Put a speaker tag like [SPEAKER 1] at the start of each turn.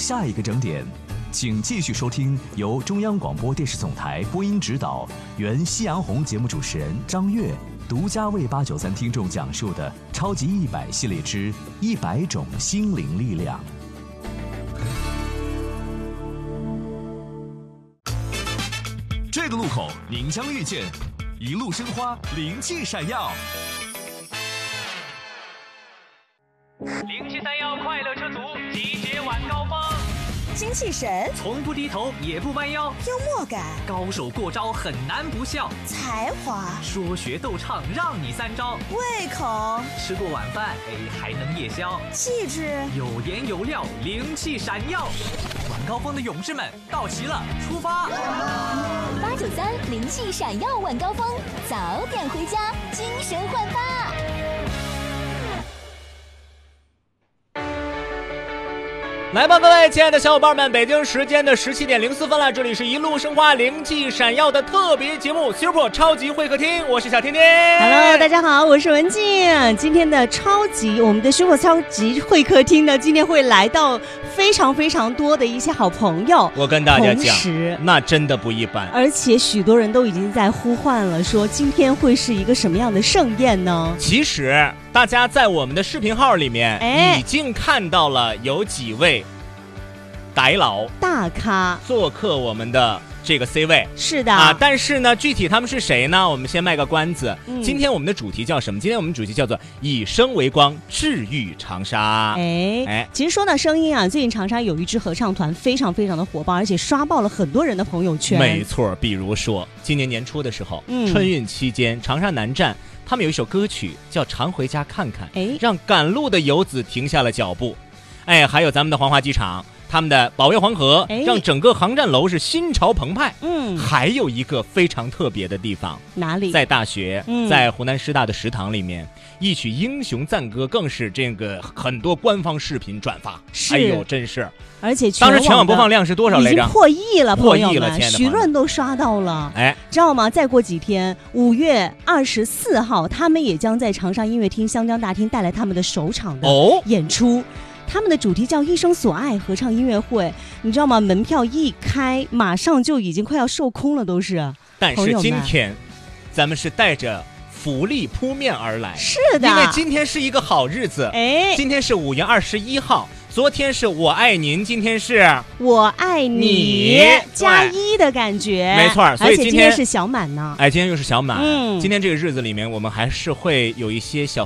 [SPEAKER 1] 下一个整点，请继续收听由中央广播电视总台播音指导、原夕阳红节目主持人张悦独家为893听众讲述的超级100系列之100种心灵力量。这个路口您将遇见一路生花，灵气闪耀。
[SPEAKER 2] 灵气闪耀，快乐车族集结晚高峰。
[SPEAKER 3] 精气神，
[SPEAKER 2] 从不低头也不弯腰；
[SPEAKER 3] 幽默感，
[SPEAKER 2] 高手过招很难不笑；
[SPEAKER 3] 才华，
[SPEAKER 2] 说学逗唱让你3招；
[SPEAKER 3] 胃口，
[SPEAKER 2] 吃过晚饭还能夜宵；
[SPEAKER 3] 气质，
[SPEAKER 2] 有颜有料，灵气闪耀。晚高峰的勇士们到齐了，出发
[SPEAKER 4] ！893灵气闪耀晚高峰，早点回家，精神焕发。
[SPEAKER 5] 来吧，各位亲爱的小伙伴们，北京时间的17点04分了，这里是一路生花灵气闪耀的特别节目 Super 超级会客厅，我是小天天。
[SPEAKER 6] Hello， 大家好，我是文静。今天的我们的 Super 超级会客厅呢，今天会来到非常非常多的一些好朋友。
[SPEAKER 5] 我跟大家讲，那真的不一般，
[SPEAKER 6] 而且许多人都已经在呼唤了，说今天会是一个什么样的盛宴呢？
[SPEAKER 5] 其实大家在我们的视频号里面已经看到了有几位大佬
[SPEAKER 6] 大咖
[SPEAKER 5] 做客我们的这个 C 位。
[SPEAKER 6] 是的
[SPEAKER 5] 但是呢，具体他们是谁呢？我们先卖个关子。今天我们的主题叫什么？今天我们主题叫做以声为光，治愈长沙。
[SPEAKER 6] 其实说到声音啊，最近长沙有一支合唱团非常非常的火爆，而且刷爆了很多人的朋友圈。
[SPEAKER 5] 没错，比如说今年年初的时候，春运期间，长沙南站他们有一首歌曲叫《常回家看看》，让赶路的游子停下了脚步。还有咱们的黄花机场，他们的保卫黄河，让整个航站楼是心潮澎湃。还有一个非常特别的地方，
[SPEAKER 6] 哪里？
[SPEAKER 5] 在大学，在湖南师大的食堂里面，一曲英雄赞歌更是这个很多官方视频转发。哎呦，真是！
[SPEAKER 6] 而且
[SPEAKER 5] 当时全网播放量是多少来着？
[SPEAKER 6] 已经破亿了，
[SPEAKER 5] 破亿了，亲爱的
[SPEAKER 6] 许多人都刷到了。知道吗？再过几天5月24号，他们也将在长沙音乐厅湘江大厅带来他们的首场的演出。他们的主题叫一生所爱合唱音乐会，你知道吗？门票一开马上就已经快要售空了，都是。
[SPEAKER 5] 但是今天咱们是带着福利扑面而来。
[SPEAKER 6] 是的，
[SPEAKER 5] 因为今天是一个好日子。今天是5月21号，昨天是我爱您，今天是
[SPEAKER 6] 我爱你加1的感觉。
[SPEAKER 5] 没错，所以
[SPEAKER 6] 今天是小满呢。
[SPEAKER 5] 今天又是小满。今天这个日子里面，我们还是会有一些小